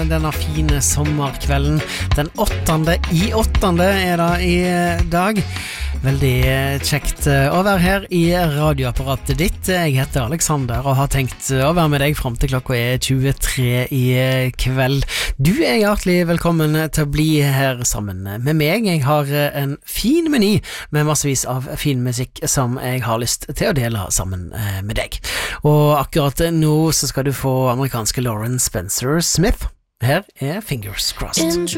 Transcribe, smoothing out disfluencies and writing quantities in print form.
denne fine sommerkvelden. Den 8. er det i dag. Veldig kjekt å være her i radioapparatet ditt. Jeg heter Alexander og har tenkt å være med deg frem til klokka er 23 i kveld. Du er hjertelig velkommen til å bli her sammen med meg. Jeg har en fin meny med massevis av fin musikk som jeg har lyst til å dele sammen med deg. Og akkurat nå så skal du få amerikanske Lauren Spencer Smith. Her er Fingers Crossed.